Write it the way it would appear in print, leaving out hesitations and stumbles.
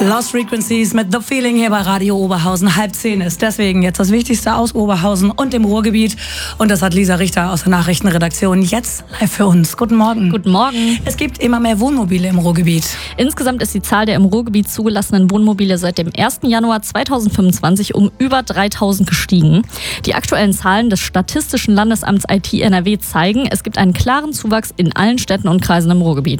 Lost Frequencies mit The Feeling hier bei Radio Oberhausen. 9:30 ist deswegen jetzt das Wichtigste aus Oberhausen und dem Ruhrgebiet. Und das hat Lisa Richter aus der Nachrichtenredaktion jetzt live für uns. Guten Morgen. Guten Morgen. Es gibt immer mehr Wohnmobile im Ruhrgebiet. Insgesamt ist die Zahl der im Ruhrgebiet zugelassenen Wohnmobile seit dem 1. Januar 2025 um über 3000 gestiegen. Die aktuellen Zahlen des Statistischen Landesamts IT NRW zeigen, es gibt einen klaren Zuwachs in allen Städten und Kreisen im Ruhrgebiet.